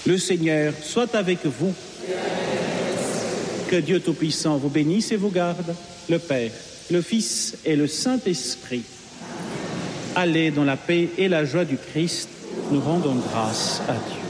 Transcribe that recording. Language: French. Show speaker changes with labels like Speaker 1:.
Speaker 1: Le Seigneur soit avec vous. Que Dieu Tout-Puissant vous bénisse et vous garde, le Père, le Fils et le Saint-Esprit. Allez dans la paix et la joie du Christ, nous rendons grâce à Dieu.